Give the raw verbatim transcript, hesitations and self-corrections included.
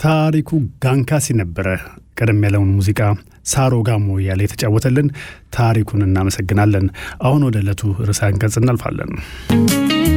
ታሪኩ ጋንካሲ ነበረ ቀደም ያለውን ሙዚቃ ሳሮ ጋሞ ያለ የተጫወተልን ታሪኩን እናመሰግናለን። አሁን ወደ ዕለቱ ርዕሰ አንቀጽ እናልፋለን።